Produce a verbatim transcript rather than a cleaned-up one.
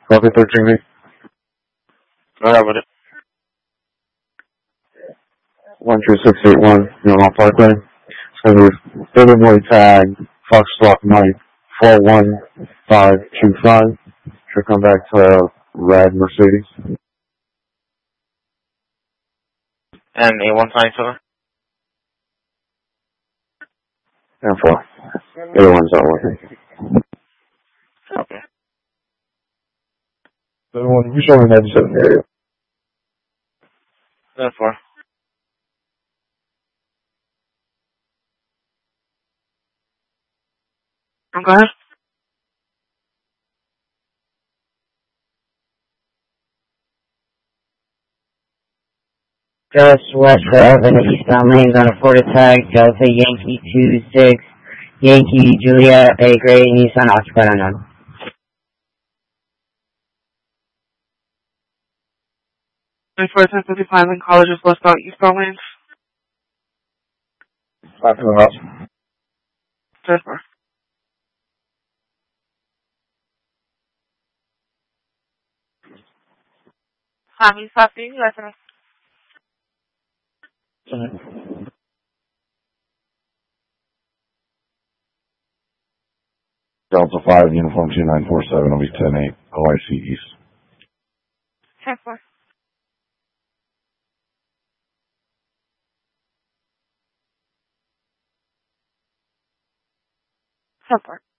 Copy thirteen eight. Go ahead with it. one two six eight one, Miramar Parkway. So there's Illinois tag, Foxtrot Mike, four one five two five. Should come back to red Mercedes. And A one five four. And four. The other one's not working. Okay. The other one, we show in ninety-seven area. Go four. Go ahead. Just west of Avenue eastbound lanes on a Florida tag, Delta Yankee two six, Yankee Juliet, A gray, Nissan occupied unknown. twenty-four ten fifty-five in colleges westbound eastbound lanes. Back to the house. Go four. Javi, Safi, gracias. Delta five, Uniform two nine four seven, will be ten eight, O I C East. ten four. ten four.